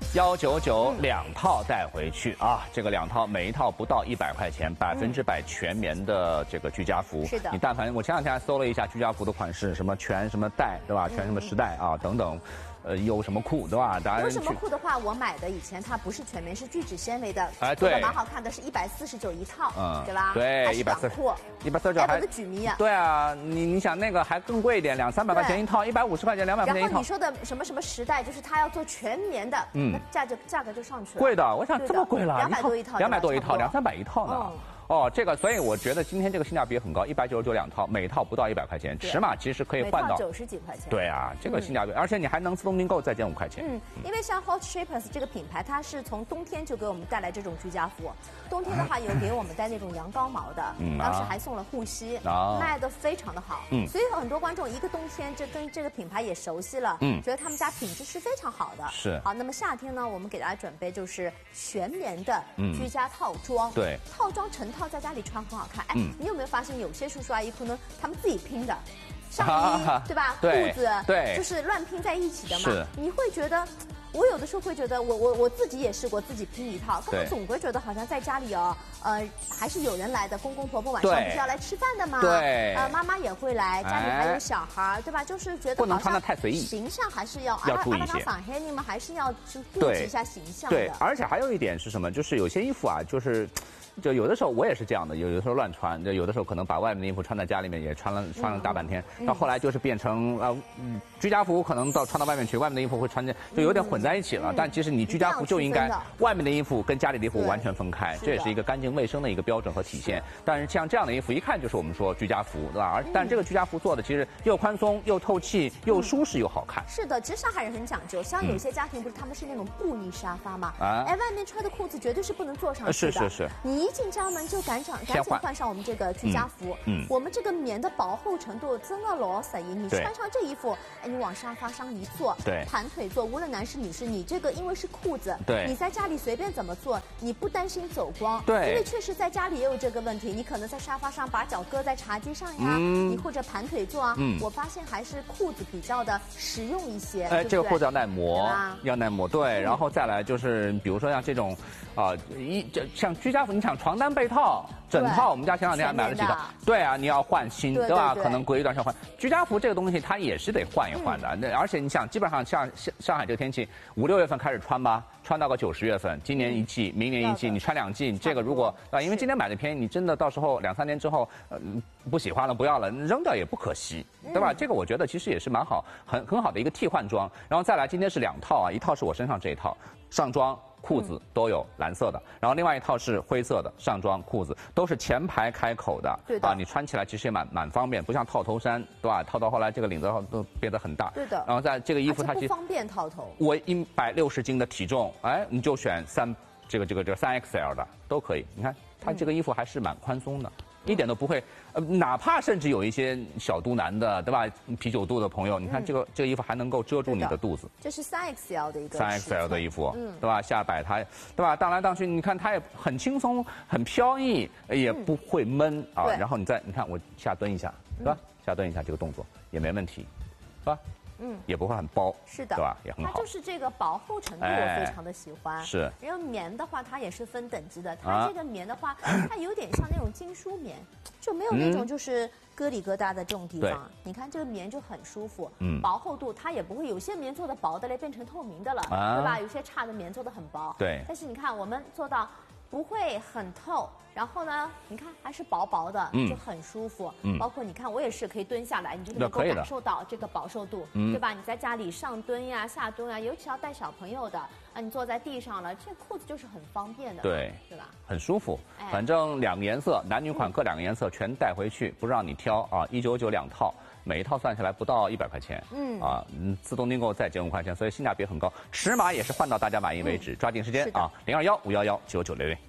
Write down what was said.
199两套带回去啊！这个2套每一套不到100块钱，100%全棉的这个居家服。 是的。 你但凡我前2天还搜了一下居家服的款式，什么全什么带，对吧？全什么时代啊等等。有什么裤对吧？ 有什么裤的话，我买的以前它不是全棉，是聚酯纤维的， 哎，对， 蛮好看的，是149一套，对吧？ 对 ，149，149 还个举迷啊！ 对啊，你想那个还更贵一点200-300块钱一套，150块钱200块钱一套。 然后你说的什么时代，就是它要做全棉的，那价格就上去了。 贵的，我想这么贵了 ，200多一套 ，200多一套，200-300一套呢。哦，这个，所以我觉得今天这个性价比很高，199两套，每套不到100块钱，尺码其实可以换到 90几块钱。 对啊，这个性价比，而且你还能自动订购，再减5块钱。 因为像 Hot Shapers 这个品牌，它是从冬天就给我们带来这种居家服，冬天的话有给我们带那种羊羔毛的，当时还送了护膝，卖的非常的好。所以很多观众一个冬天就跟这个品牌也熟悉了，觉得他们家品质是非常好的。 是。 好，那么夏天呢，我们给大家准备就是全棉的居家套装。 对。 套装成套在家里穿很好看。哎，你有没有发现有些叔叔阿姨裤呢，他们自己拼的，上衣对吧？裤子对， 就是乱拼在一起的嘛。 是。 你会觉得，我有的时候会觉得，我自己也试过自己拼一套，但我总归觉得好像在家里哦，还是有人来的，公公婆婆晚上不是要来吃饭的吗？ 对。 妈妈也会来，家里还有小孩，对吧？就是觉得不能穿得太随意， 形象还是要注意一些。 反黑你们还是要去顾及一下形象的。 对，而且还有一点是什么？就是有些衣服啊，就有的时候我也是这样的，有的时候乱穿，就有的时候可能把外面的衣服穿在家里面也穿了大半天，到后来就是变成居家服可能穿到外面去，外面的衣服会穿就有点混在一起了。但其实你居家服就应该外面的衣服跟家里的衣服完全分开，这也是一个干净卫生的一个标准和体现。但是像这样的衣服一看就是我们说居家服，对吧？但这个居家服做的其实又宽松又透气又舒适又好看。 是的，其实上海人很讲究，像有些家庭不是他们是那种布艺沙发嘛，外面穿的裤子绝对是不能坐上去的。 是。 你一进家门就赶紧换上我们这个居家服，我们这个棉的薄厚程度真的老适宜。你穿上这衣服，哎，你往沙发上一坐，盘腿坐，无论男士女士，你这个因为是裤子，你在家里随便怎么做，你不担心走光。因为确实在家里也有这个问题，你可能在沙发上把脚搁在茶几上呀，你或者盘腿坐啊。我发现还是裤子比较的实用一些。 哎，这个裤子要耐磨，要耐磨。对，然后再来就是比如说像这种像居家服，你想床单被套。整套我们家前2天还买了几套，对啊，你要换新，对吧？可能隔一段时间换。居家服这个东西它也是得换一换的，而且你想，基本上像上海这个天气，5-6月份开始穿吧，穿到个9、10月份，今年一季，明年一季，你穿2季，这个如果因为今天买的便宜，你真的到时候2-3年之后，不喜欢了不要了，扔掉也不可惜，对吧？这个我觉得其实也是蛮好，很好的一个替换装。然后再来，今天是2套啊，一套是我身上这一套上装。裤子都有蓝色的，然后另外一套是灰色的上装裤子，都是前排开口的， 对的， 你穿起来其实也蛮方便，不像套头衫，对吧？套到后来这个领子都变得很大， 对的。 然后在这个衣服它不方便套头。 我160斤的体重，哎，你就选这个 3XL 的都可以。你看它这个衣服还是蛮宽松的。一点都不会，哪怕甚至有一些小肚腩的，对吧？啤酒肚的朋友，你看这个衣服还能够遮住你的肚子。 这是3XL 的一个 3XL 的衣服，对吧？下摆它，对吧？荡来荡去，你看它也很轻松，很飘逸，也不会闷啊。然后你看我下蹲一下，对吧？下蹲一下这个动作也没问题，是吧？也不会很包， 是的， 对吧？也很好。 它就是这个薄厚程度，我非常的喜欢。 是。 因为棉的话，它也是分等级的。它这个棉的话，它有点像那种精梳棉，就没有那种就是疙里疙瘩的这种地方。你看这个棉就很舒服，薄厚度它也不会，有些棉做的薄的嘞变成透明的了，对吧？有些差的棉做的很薄， 对。 但是你看我们做到不会很透。然后呢，你看还是薄薄的，就很舒服。包括你看，我也是可以蹲下来，你就能够感受到这个保受度，对吧？你在家里上蹲呀、下蹲啊，尤其要带小朋友的，你坐在地上了，这裤子就是很方便的，对吧？很舒服。反正2个颜色，男女款各2个颜色全带回去，不让你挑啊！199两套，每一套算下来不到100块钱，自动订购再减5块钱，所以性价比很高，尺码也是换到大家满意为止，抓紧时间啊！021-511-9966。